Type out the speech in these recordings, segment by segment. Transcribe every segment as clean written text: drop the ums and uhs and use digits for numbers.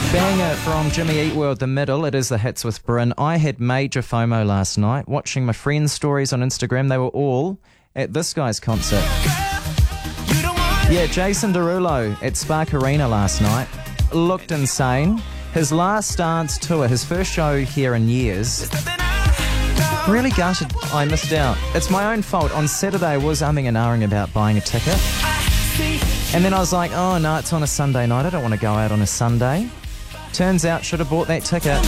Banger from Jimmy Eat World, The Middle. It is the hits with Bryn. I had major FOMO last night, watching my friends' stories on Instagram. They were all at this guy's concert. Yeah, Jason Derulo at Spark Arena last night. Looked insane. His last dance tour, his first show here in years. Really gutted I missed out. It's my own fault. On Saturday I was umming and ahhing about buying a ticket. And then I was like, oh no, it's on a Sunday night. I don't want to go out on a Sunday. Turns out, should have bought that ticket.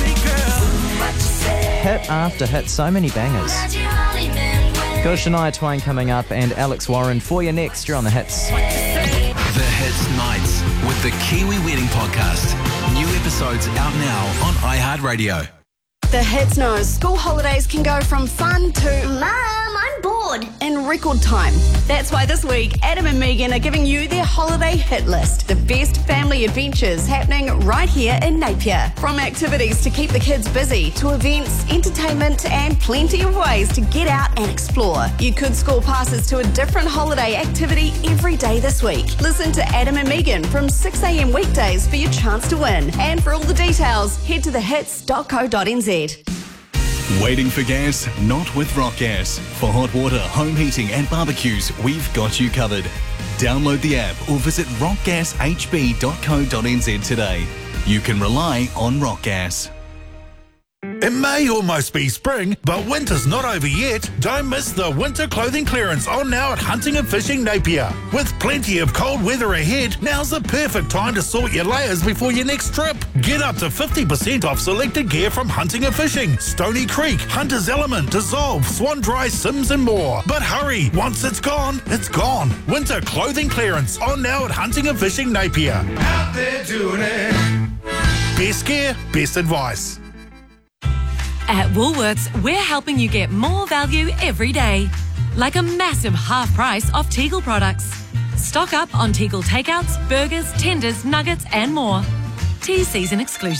Hit after hit, so many bangers. Got Shania Twain coming up and Alex Warren for you next. You're on The Hits. The Hits Nights with the Kiwi Wedding Podcast. New episodes out now on iHeartRadio. The Hits knows school holidays can go from fun to Mum, I'm bored. in record time. That's why this week, Adam and Megan are giving you their holiday hit list. The best family adventures happening right here in Napier. From activities to keep the kids busy, to events, entertainment, and plenty of ways to get out and explore. You could score passes to a different holiday activity every day this week. Listen to Adam and Megan from 6 a.m. weekdays for your chance to win. And for all the details, head to thehits.co.nz. Waiting for gas? Not with Rock Gas. For hot water, home heating and barbecues, we've got you covered. Download the app or visit rockgashb.co.nz today. You can rely on Rock Gas. It may almost be spring, but winter's not over yet. Don't miss the winter clothing clearance on now at Hunting and Fishing Napier. With plenty of cold weather ahead, now's the perfect time to sort your layers before your next trip. Get up to 50% off selected gear from Hunting and Fishing, Stony Creek, Hunter's Element, Dissolve, Swan Dry, Sims and more. But hurry, once it's gone, it's gone. Winter clothing clearance on now at Hunting and Fishing Napier. Out there doing it. Best gear, best advice. At Woolworths, we're helping you get more value every day. Like a massive half price off Tegel products. Stock up on Tegel takeouts, burgers, tenders, nuggets and more. TC's an exclusion.